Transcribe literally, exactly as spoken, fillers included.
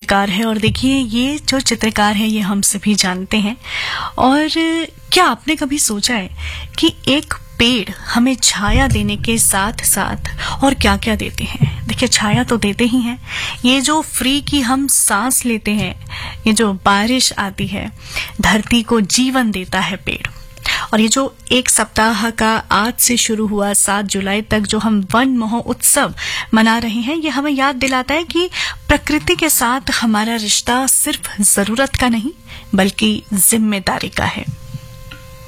चित्रकार है और देखिए ये जो चित्रकार है ये हम सभी जानते हैं। और क्या आपने कभी सोचा है कि एक पेड़ हमें छाया देने के साथ साथ और क्या क्या देते हैं? देखिए छाया तो देते ही हैं, ये जो फ्री की हम सांस लेते हैं, ये जो बारिश आती है, धरती को जीवन देता है पेड़। और ये जो एक सप्ताह का आज से शुरू हुआ सात जुलाई तक जो हम वन महोत्सव उत्सव मना रहे हैं, ये हमें याद दिलाता है कि प्रकृति के साथ हमारा रिश्ता सिर्फ जरूरत का नहीं बल्कि जिम्मेदारी का है।